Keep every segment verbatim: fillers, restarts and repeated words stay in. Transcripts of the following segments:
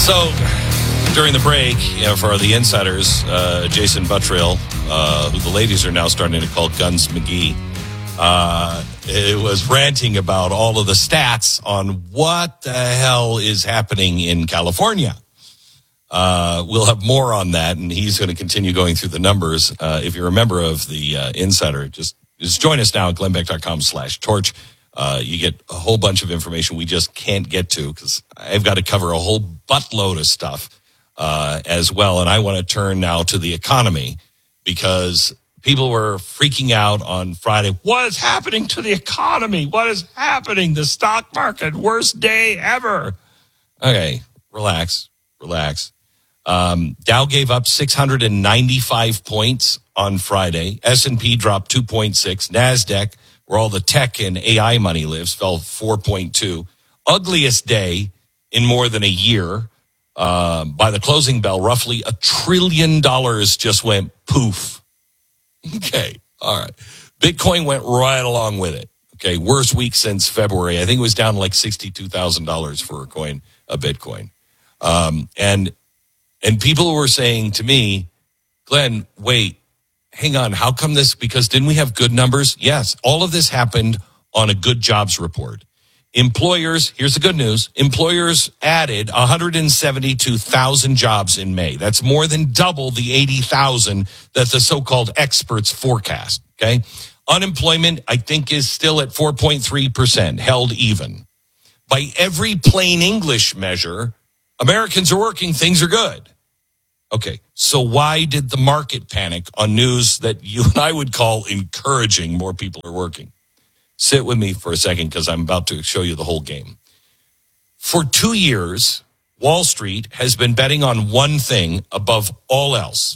So, during the break, you know, for the insiders, uh, Jason Buttrill, uh, who the ladies are now starting to call Guns McGee, uh, it was ranting about all of the stats on what the hell is happening in California. Uh, we'll have more on that, and he's going to continue going through the numbers. Uh, if you're a member of the uh, Insider, just, just join us now at glennbeck.com slash torch. Uh, you get a whole bunch of information we just can't get to because I've got to cover a whole buttload of stuff uh, as well. And I want to turn now to the economy because people were freaking out on Friday. What is happening to the economy? What is happening? The stock market, worst day ever. Okay, relax, relax. Um, Dow gave up six hundred ninety-five points on Friday. S and P dropped two point six. NASDAQ, where all the tech and A I money lives, fell four point two. Ugliest day in more than a year. Uh, by the closing bell, roughly a trillion dollars just went poof. Okay, all right. Bitcoin went right along with it. Okay, worst week since February. I think it was down like sixty-two thousand dollars for a coin, a Bitcoin. Um, and and people were saying to me, Glenn, wait, hang on, how come this? Because didn't we have good numbers? Yes, all of this happened on a good jobs report. Employers, here's the good news, employers added one hundred seventy-two thousand jobs in May. That's more than double the eighty thousand that the so-called experts forecast, okay? Unemployment, I think, is still at four point three percent, held even. By every plain English measure, Americans are working, things are good. Okay, so why did the market panic on news that you and I would call encouraging more people are working? Sit with me for a second because I'm about to show you the whole game. For two years, Wall Street has been betting on one thing above all else.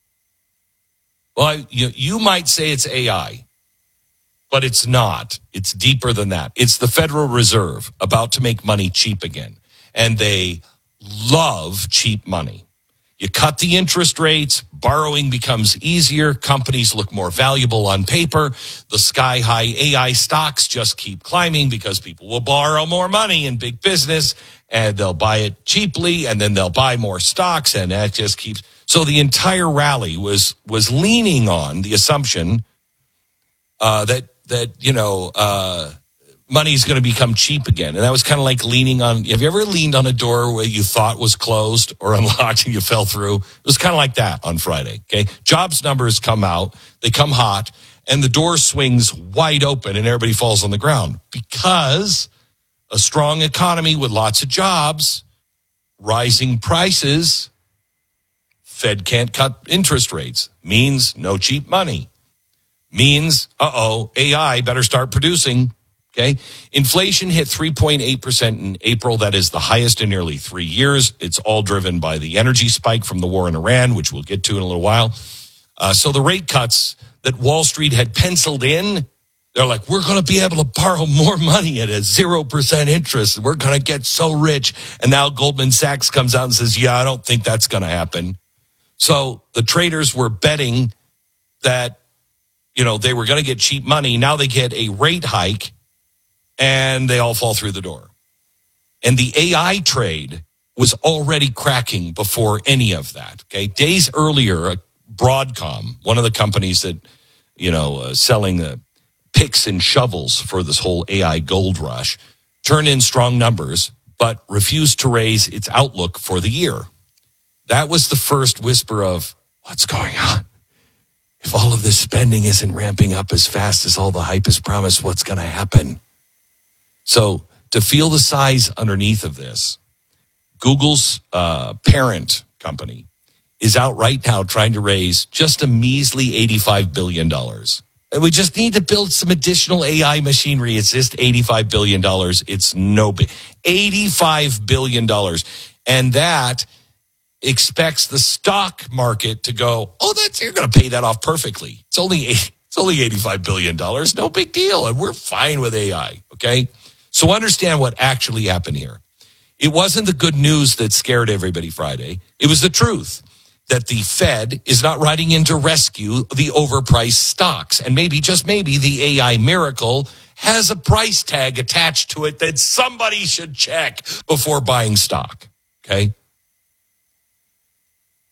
Well, you, you might say it's A I, but it's not. It's deeper than that. It's the Federal Reserve about to make money cheap again, and they love cheap money. You cut the interest rates, borrowing becomes easier, companies look more valuable on paper, the sky-high A I stocks just keep climbing because people will borrow more money in big business, and they'll buy it cheaply, and then they'll buy more stocks, and that just keeps... So the entire rally was was leaning on the assumption uh, that, that you know... Uh, money's going to become cheap again. And that was kind of like leaning on, have you ever leaned on a door where you thought was closed or unlocked and you fell through? It was kind of like that on Friday, okay? Jobs numbers come out, they come hot, and the door swings wide open and everybody falls on the ground because a strong economy with lots of jobs, rising prices, Fed can't cut interest rates, means no cheap money, means, uh-oh, A I better start producing. Okay, inflation hit three point eight percent in April. That is the highest in nearly three years. It's all driven by the energy spike from the war in Iran, which we'll get to in a little while. Uh, so the rate cuts that Wall Street had penciled in, they're like, we're going to be able to borrow more money at a zero percent interest. We're going to get so rich. And now Goldman Sachs comes out and says, yeah, I don't think that's going to happen. So the traders were betting that, you know, they were going to get cheap money. Now they get a rate hike. And they all fall through the door. And the A I trade was already cracking before any of that. Okay, days earlier, Broadcom, one of the companies that, you know, uh, selling uh, picks and shovels for this whole A I gold rush, turned in strong numbers, but refused to raise its outlook for the year. That was the first whisper of, what's going on? If all of this spending isn't ramping up as fast as all the hype has promised, what's going to happen? So to feel the size underneath of this, Google's uh, parent company is out right now trying to raise just a measly eighty-five billion dollars. And we just need to build some additional A I machinery. It's just eighty-five billion dollars. It's no big. eighty-five billion dollars. And that expects the stock market to go, oh, that's you're going to pay that off perfectly. It's only it's only eighty-five billion dollars. No big deal. And we're fine with A I, okay? So understand what actually happened here. It wasn't the good news that scared everybody Friday. It was the truth that the Fed is not riding in to rescue the overpriced stocks. And maybe, just maybe, the A I miracle has a price tag attached to it that somebody should check before buying stock, okay?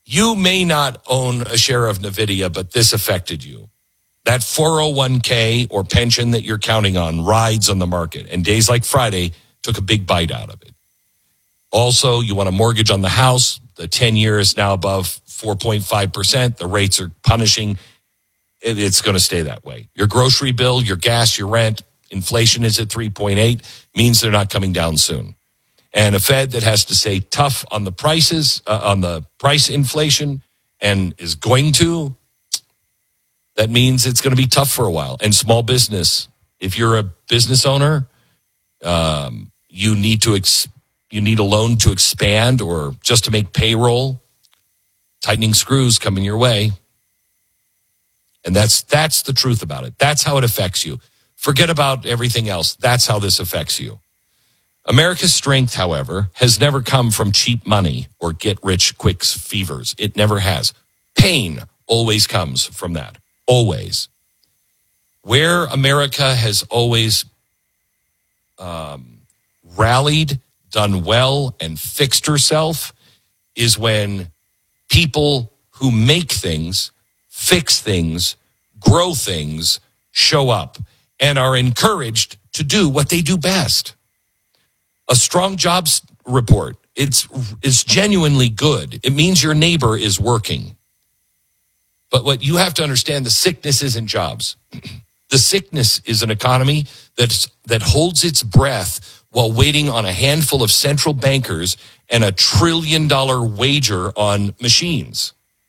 You may not own a share of NVIDIA, but this affected you. That four oh one k or pension that you're counting on rides on the market, and days like Friday took a big bite out of it. Also, you want a mortgage on the house. The ten-year is now above four point five percent. The rates are punishing. It's going to stay that way. Your grocery bill, your gas, your rent, inflation is at three point eight, means they're not coming down soon. And a Fed that has to stay tough on the prices, uh, on the price inflation, and is going to, that means it's going to be tough for a while. And small business, if you're a business owner, um, you need to ex- you need a loan to expand or just to make payroll. Tightening screws coming your way. And that's that's the truth about it. That's how it affects you. Forget about everything else. That's how this affects you. America's strength, however, has never come from cheap money or get-rich-quick fevers. It never has. Pain always comes from that. Always. Where America has always um, rallied, done well, and fixed herself is when people who make things, fix things, grow things, show up, and are encouraged to do what they do best. A strong jobs report, it's, it's genuinely good. It means your neighbor is working. But what you have to understand, the sickness isn't jobs. The sickness is an economy that's, that holds its breath while waiting on a handful of central bankers and a trillion dollar wager on machines.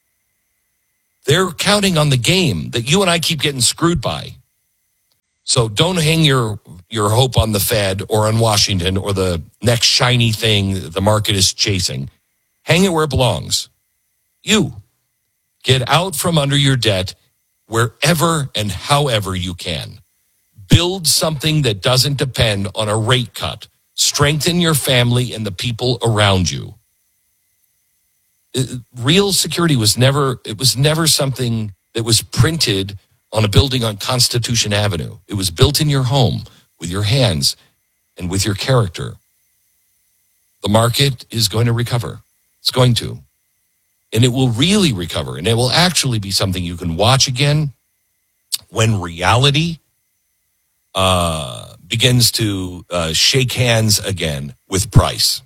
They're counting on the game that you and I keep getting screwed by. So don't hang your, your hope on the Fed or on Washington or the next shiny thing that the market is chasing. Hang it where it belongs. You. Get out from under your debt wherever and however you can. Build something that doesn't depend on a rate cut. Strengthen your family and the people around you. It, real security was never, it was never something that was printed on a building on Constitution Avenue. It was built in your home with your hands and with your character. The market is going to recover. It's going to. And it will really recover. And it will actually be something you can watch again when reality uh, begins to uh, shake hands again with price.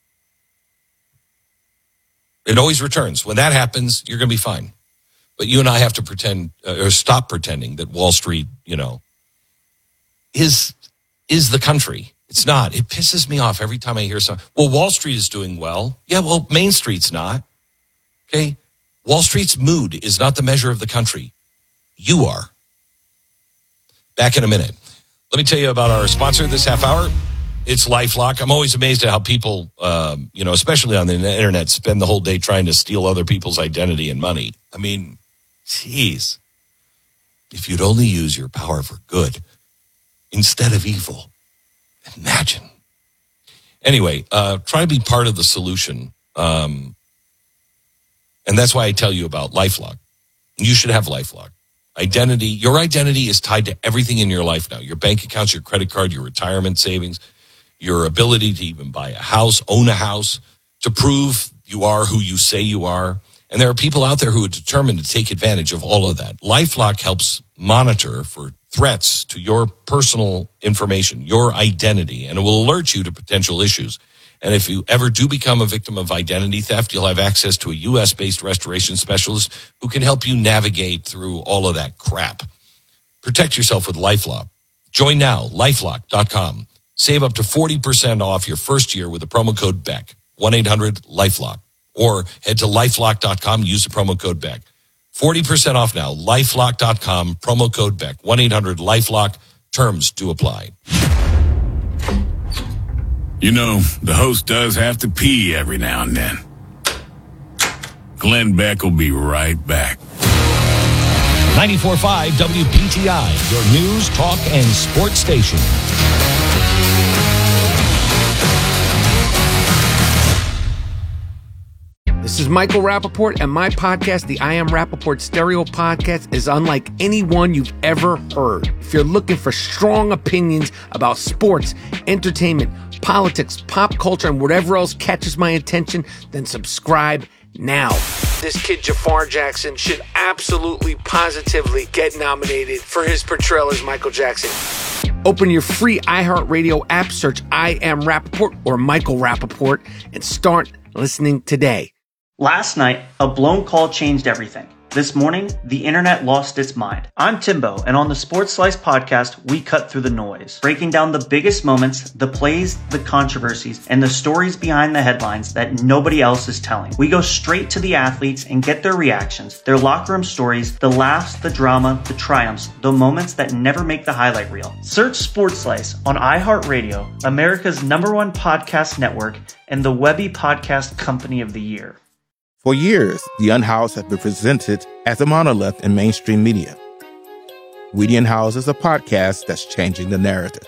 It always returns. When that happens, you're going to be fine. But you and I have to pretend, uh, or stop pretending that Wall Street, you know, is is the country. It's not. It pisses me off every time I hear something. Well, Wall Street is doing well. Yeah, well, Main Street's not. Okay? Wall Street's mood is not the measure of the country. You are. Back in a minute. Let me tell you about our sponsor this half hour. It's LifeLock. I'm always amazed at how people, um, you know, especially on the internet, spend the whole day trying to steal other people's identity and money. I mean, geez, if you'd only use your power for good instead of evil, imagine. Anyway, uh, try to be part of the solution. Um, and that's why I tell you about LifeLock. You should have LifeLock. Identity, your identity is tied to everything in your life now. Your bank accounts, your credit card, your retirement savings, your ability to even buy a house, own a house, to prove you are who you say you are. And there are people out there who are determined to take advantage of all of that. LifeLock helps monitor for threats to your personal information, your identity, and it will alert you to potential issues. And if you ever do become a victim of identity theft, you'll have access to a U S-based restoration specialist who can help you navigate through all of that crap. Protect yourself with LifeLock. Join now, lifelock dot com. Save up to forty percent off your first year with the promo code Beck, one eight hundred LifeLock. Or head to lifelock dot com, use the promo code Beck. forty percent off now, lifelock dot com, promo code Beck, one eight hundred LifeLock. Terms do apply. You know, the host does have to pee every now and then. Glenn Beck will be right back. ninety-four point five W P T I, your news, talk, and sports station. This is Michael Rappaport, and my podcast, the I Am Rappaport Stereo Podcast, is unlike any one you've ever heard. If you're looking for strong opinions about sports, entertainment, politics, pop culture, and whatever else catches my attention, then subscribe now. this kid Jafar Jackson should absolutely, positively get nominated for his portrayal as Michael Jackson. Open your free iHeartRadio app, search I Am Rappaport or Michael Rappaport, and start listening today. Last night, a blown call changed everything. This morning, the internet lost its mind. I'm Timbo, and on the Sports Slice podcast, we cut through the noise, breaking down the biggest moments, the plays, the controversies, and the stories behind the headlines that nobody else is telling. We go straight to the athletes and get their reactions, their locker room stories, the laughs, the drama, the triumphs, the moments that never make the highlight reel. Search Sports Slice on iHeartRadio, America's number one podcast network, and the Webby Podcast Company of the Year. For years, The Unhoused have been presented as a monolith in mainstream media. We The Unhoused is a podcast that's changing the narrative.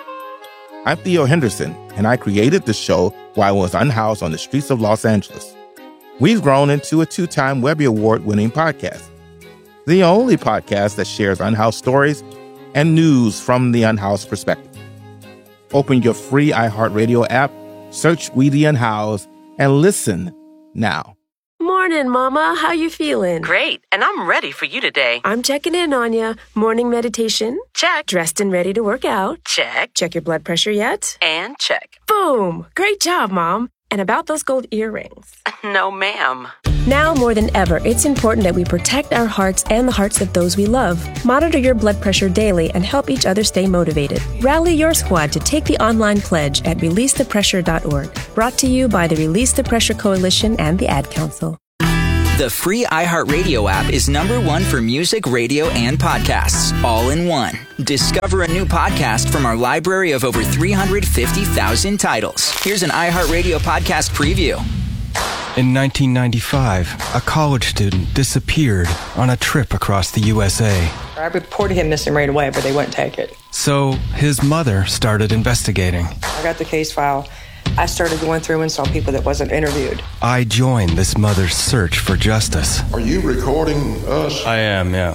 I'm Theo Henderson, and I created the show while I was unhoused on the streets of Los Angeles. We've grown into a two-time Webby Award-winning podcast, the only podcast that shares unhoused stories and news from the unhoused perspective. Open your free iHeartRadio app, search We The Unhoused, and listen now. Morning, Mama. How you feeling? Great, and I'm ready for you today. I'm checking in on you. Morning meditation? Check. Dressed and ready to work out? Check. Check your blood pressure yet? And check. Boom! Great job, Mom. And about those gold earrings? No, ma'am. Now more than ever, it's important that we protect our hearts and the hearts of those we love. Monitor your blood pressure daily and help each other stay motivated. Rally your squad to take the online pledge at release the pressure dot org. Brought to you by the Release the Pressure Coalition and the Ad Council. The free iHeartRadio app is number one for music, radio, and podcasts, all in one. Discover a new podcast from our library of over three hundred fifty thousand titles. Here's an iHeartRadio podcast preview. In nineteen ninety-five, a college student disappeared on a trip across the U S A. I reported him missing right away, but they wouldn't take it. So his mother started investigating. I got the case file. I started going through and saw people that wasn't interviewed. I joined this mother's search for justice. Are you recording us? I am, yeah.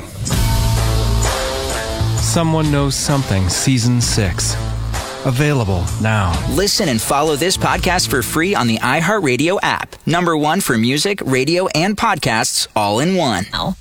Someone Knows Something, Season six. Available now. Listen and follow this podcast for free on the iHeartRadio app. Number one for music, radio, and podcasts, all in one.